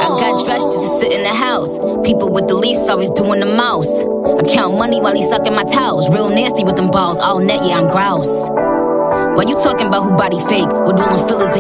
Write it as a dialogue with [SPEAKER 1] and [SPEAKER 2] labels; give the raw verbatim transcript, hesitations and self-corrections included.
[SPEAKER 1] I got dressed just to sit in the house. People with the least always doing the most. I count money while he sucking my towels. Real nasty with them balls, all net, yeah, I'm grouse. Why you talking about who body fake? With all them fillers in